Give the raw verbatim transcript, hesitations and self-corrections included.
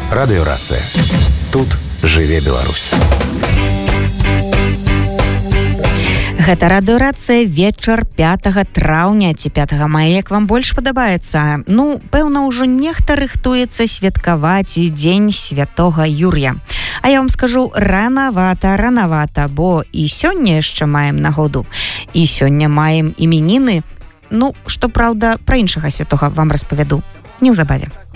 Радыёрацыя. Тут жыве Беларусь. Гэта радыёрацыя вечар пятага траўня ці пятага мая, як вам больш падабаецца. Ну, пэўна, ўжо нехта рыхтуецца святкаваць дзень святога Юр'я. А я вам скажу, ранавата, ранавата, бо і сёння яшчэ маем нагоду, і сёння маем іменіны. Ну, што праўда, пра іншага святога вам распавяду неўзабаве.